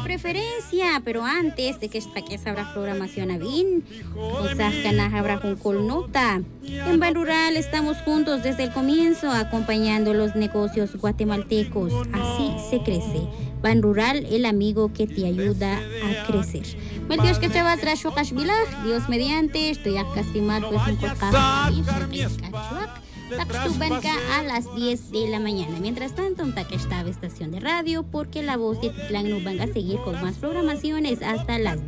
preferencia, pero antes de que esta que habrá programación a bien, habrá un colnota. En Ban Rural estamos juntos desde el comienzo acompañando los negocios guatemaltecos. Así se crece. Ban Rural, el amigo que te ayuda a crecer. Dios que chavas Dios mediante, estoy a castimar pues un Taxtubanca a las 10 de la mañana. Mientras tanto, un estación de radio porque la voz de Titlán nos van a seguir con más programaciones hasta las